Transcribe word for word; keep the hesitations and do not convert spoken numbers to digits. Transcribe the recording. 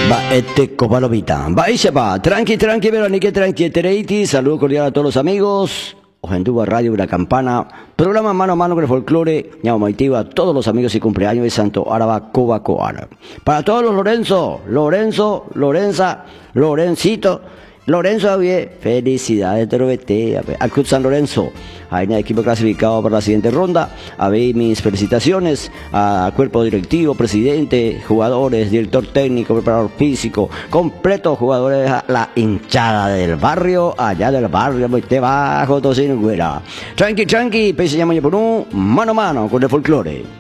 Va este copalomita. Va y se va. Tranqui, tranqui, Verónica, tranqui, Tereiti. Saludo cordial a todos los amigos. Ojentuba Radio, La Campana. Programa mano a mano con el folclore. Ñaumaitiba, a todos los amigos y cumpleaños de Santo Áraba, Coba, Coara. Para todos los Lorenzo, Lorenzo, Lorenza, Lorencito. Lorenzo Javier, felicidades de Robete, al Club San Lorenzo, hay un equipo clasificado para la siguiente ronda. A ver, mis felicitaciones al cuerpo directivo, presidente, jugadores, director técnico, preparador físico, completo, jugadores, la hinchada del barrio, allá del barrio, muy debajo, tocino, güera. Tranqui, tranqui, pese llamo por un mano a mano con el folclore.